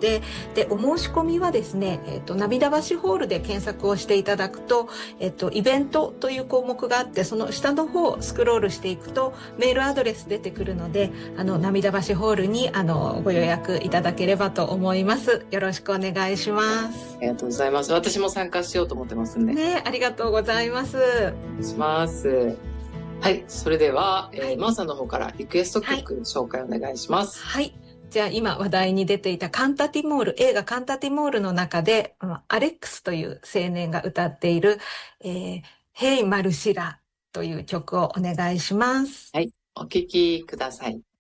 で、お申し込みはですね、涙橋ホールで検索をしていただくと、イベントという項目があって、その下の方をスクロールしていくと、メールアドレス出てくるので、涙橋ホールに、ご予約いただければと思います。よろしくお願いします。 ありがとうございます。私も参加しようと思ってますんで。 ね、ありがとうございます。 お願いします。はい。それでは、 はい、 マーさんの方からリクエスト曲紹介お願いします。 はい。じゃあ今話題に出ていたカンタティモール、映画カンタティモールの中で、アレックスという青年が歌っている、ヘイマルシラという曲をお願いします。 はい。お聴きください。